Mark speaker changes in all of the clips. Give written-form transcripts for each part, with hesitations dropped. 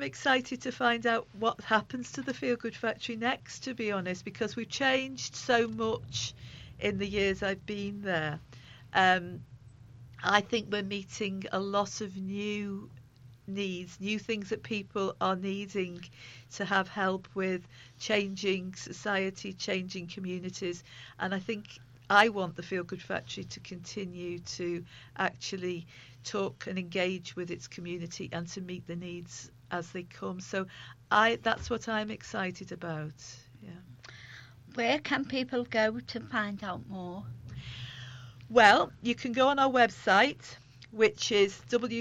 Speaker 1: excited to find out what happens to the Feel Good Factory next, to be honest, because we've changed so much in the years I've been there. I think we're meeting a lot of new needs, new things that people are needing to have help with changing society, changing communities. And I think I want the Feel Good Factory to continue to actually talk and engage with its community and to meet the needs as they come. So that's what I'm excited about. Yeah.
Speaker 2: Where can people go to find out more?
Speaker 1: Well, you can go on our website, which is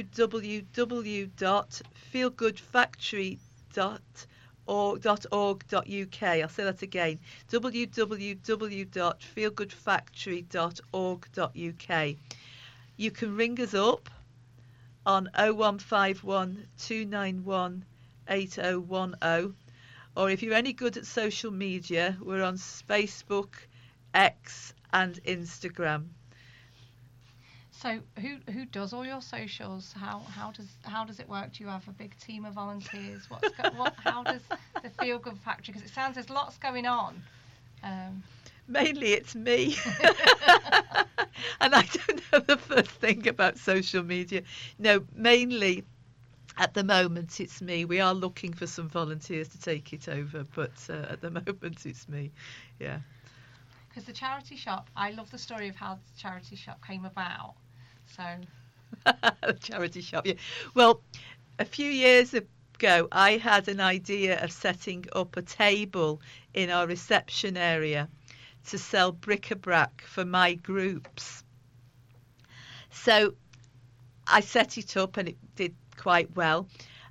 Speaker 1: www.feelgoodfactory.org.uk. I'll say that again, www.feelgoodfactory.org.uk. You can ring us up on 0151 291 8010, or if you're any good at social media, we're on Facebook, X and Instagram.
Speaker 3: So who does all your socials? How does it work? Do you have a big team of volunteers? How does the Feel Good Factory? Because it sounds there's lots going on.
Speaker 1: Mainly it's me. And I don't know the first thing about social media. No, mainly at the moment it's me. We are looking for some volunteers to take it over, but at the moment it's me. Yeah.
Speaker 3: Because the charity shop, I love the story of how the charity shop came about. So
Speaker 1: the charity shop, yeah. Well, a few years ago I had an idea of setting up a table in our reception area to sell bric-a-brac for my groups. So I set it up and it did quite well.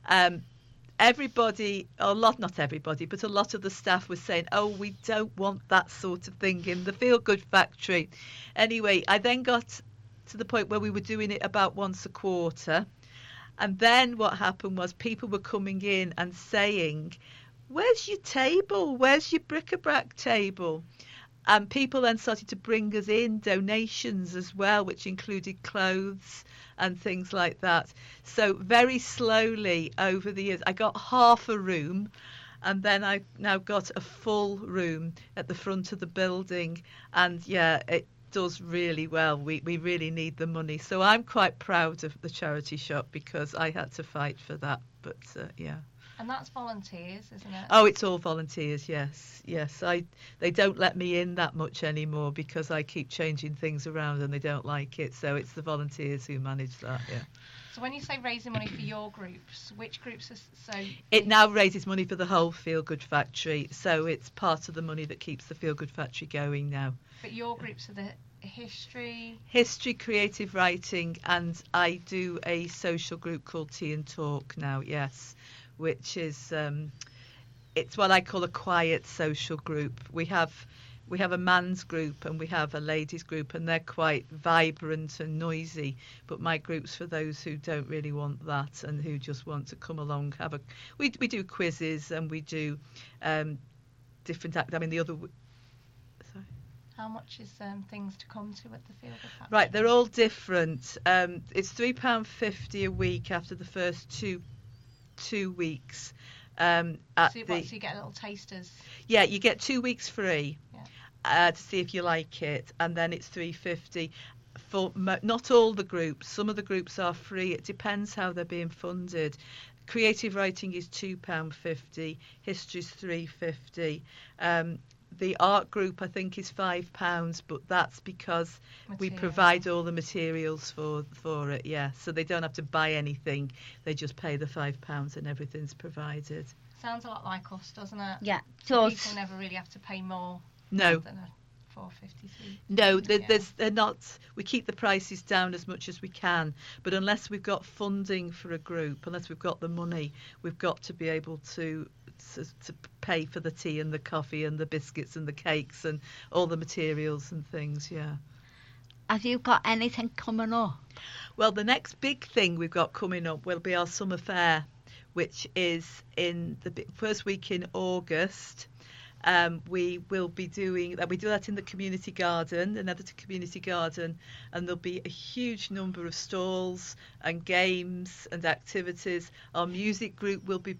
Speaker 1: Everybody, not everybody, but a lot of the staff was saying, oh, we don't want that sort of thing in the Feel Good Factory. Anyway, I then got to the point where we were doing it about once a quarter. And then what happened was people were coming in and saying, where's your table? Where's your bric-a-brac table? And people then started to bring us in donations as well, which included clothes and things like that. So very slowly over the years, I got half a room, and then I now got a full room at the front of the building. And yeah, it does really well. We really need the money. So I'm quite proud of the charity shop because I had to fight for that. But yeah.
Speaker 3: And that's volunteers, isn't it?
Speaker 1: Oh, it's all volunteers, yes. They don't let me in that much anymore because I keep changing things around and they don't like it. So it's the volunteers who manage that, yeah.
Speaker 3: So when you say raising money for your groups, which groups are so...
Speaker 1: It now raises money for the whole Feel Good Factory. So it's part of the money that keeps the Feel Good Factory going now.
Speaker 3: But your groups are the history,
Speaker 1: creative writing, and I do a social group called Tea and Talk now, yes, which is it's what I call a quiet social group. We have a man's group and we have a ladies group, and they're quite vibrant and noisy, but my group's for those who don't really want that and who just want to come along, we do quizzes and we do different the other.
Speaker 3: How much is things to come to at the Feel Good Factory?
Speaker 1: Right, they're all different. It's £3.50 a week after the first two weeks.
Speaker 3: So you get little tasters?
Speaker 1: Yeah, you get 2 weeks free.
Speaker 3: Yeah.
Speaker 1: To see if you like it, and then it's £3.50 for not all the groups. Some of the groups are free. It depends how they're being funded. Creative writing is £2.50. History's £3.50. The art group, I think, is £5, but that's because we provide all the materials for it. Yeah, so they don't have to buy anything; they just pay the £5 and everything's provided.
Speaker 3: Sounds a lot like us, doesn't it?
Speaker 2: Yeah,
Speaker 3: so people never really have to pay more.
Speaker 1: No.
Speaker 3: Than a £4.53.
Speaker 1: No, they're not. We keep the prices down as much as we can, but unless we've got funding for a group, unless we've got the money, we've got to be able to pay for the tea and the coffee and the biscuits and the cakes and all the materials and things, yeah.
Speaker 2: Have you got anything coming up?
Speaker 1: Well, the next big thing we've got coming up will be our summer fair, which is in the first week in August. We will be doing that. We do that in the community garden, the Netherton Community Garden, and there'll be a huge number of stalls and games and activities. Our music group will be